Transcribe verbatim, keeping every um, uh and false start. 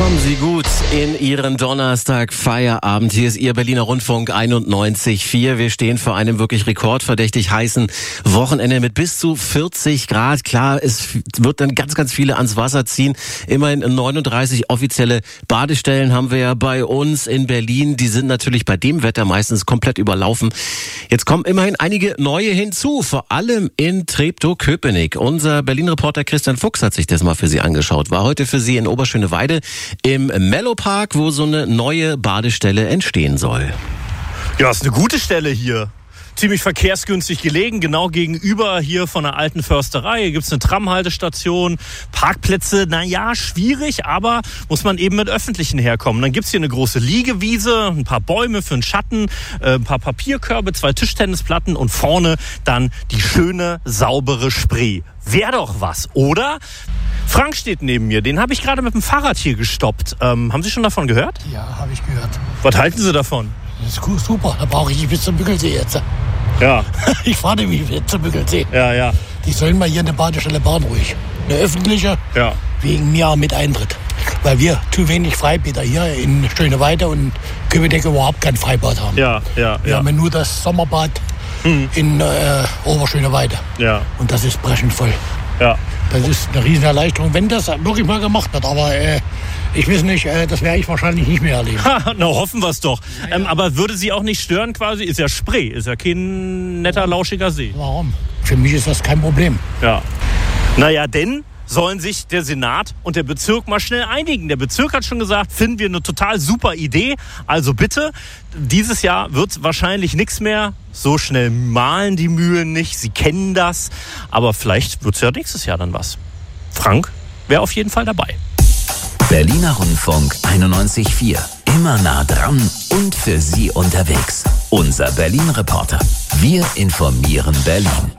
Kommen Sie gut in Ihren Donnerstag Feierabend. Hier ist Ihr Berliner Rundfunk einundneunzig Komma vier. Wir stehen vor einem wirklich rekordverdächtig heißen Wochenende mit bis zu vierzig Grad. Klar, es wird dann ganz, ganz viele ans Wasser ziehen. Immerhin neununddreißig offizielle Badestellen haben wir ja bei uns in Berlin. Die sind natürlich bei dem Wetter meistens komplett überlaufen. Jetzt kommen immerhin einige neue hinzu, vor allem in Treptow-Köpenick. Unser Berlin-Reporter Christian Fuchs hat sich das mal für Sie angeschaut. War heute für Sie in Oberschöneweide im Mellow-Park, wo so eine neue Badestelle entstehen soll. Ja, ist eine gute Stelle hier. Ziemlich verkehrsgünstig gelegen, genau gegenüber hier von der alten Försterei. Hier gibt's eine Tramhaltestation, Parkplätze, naja, schwierig, aber muss man eben mit Öffentlichen herkommen. Dann gibt's hier eine große Liegewiese, ein paar Bäume für den Schatten, ein paar Papierkörbe, zwei Tischtennisplatten und vorne dann die schöne, saubere Spree. Wär doch was, oder? Frank steht neben mir, den habe ich gerade mit dem Fahrrad hier gestoppt. Ähm, haben Sie schon davon gehört? Ja, habe ich gehört. Was halten Sie davon? Das ist cool, super, da brauche ich nicht bis zum Bügelsee jetzt. Ja. Ich fahre nämlich bis zum Bügelsee. Ja, ja. Die sollen mal hier eine Badestelle bauen, ruhig. Eine öffentliche, ja. Wegen mir mit Eintritt. Weil wir zu wenig Freibäder hier in Schöneweide und Köpenick überhaupt kein Freibad haben. Ja, ja, Wir ja. haben ja nur das Sommerbad hm. in äh, Oberschöneweide. Ja. Und das ist brechend voll. Ja. Das ist eine riesen Erleichterung, wenn das wirklich mal gemacht wird. Aber äh, ich weiß nicht, äh, das werde ich wahrscheinlich nicht mehr erleben. Ha, na, hoffen wir es doch. Ja, ja. Ähm, aber würde Sie auch nicht stören quasi? Ist ja Spree, ist ja kein netter, lauschiger See. Warum? Für mich ist das kein Problem. Ja. Naja, denn sollen sich der Senat und der Bezirk mal schnell einigen. Der Bezirk hat schon gesagt, finden wir eine total super Idee. Also bitte, dieses Jahr wird wahrscheinlich nichts mehr. So schnell mahlen die Mühlen nicht. Sie kennen das. Aber vielleicht wird es ja nächstes Jahr dann was. Frank wäre auf jeden Fall dabei. Berliner Rundfunk einundneunzig Komma vier. Immer nah dran und für Sie unterwegs. Unser Berlin-Reporter. Wir informieren Berlin.